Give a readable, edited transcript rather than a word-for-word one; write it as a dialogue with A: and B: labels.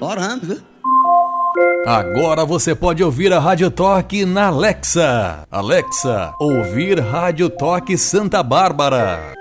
A: Orando, viu?
B: Agora você pode ouvir a Rádio Toque na Alexa. Alexa, ouvir Rádio Toque Santa Bárbara.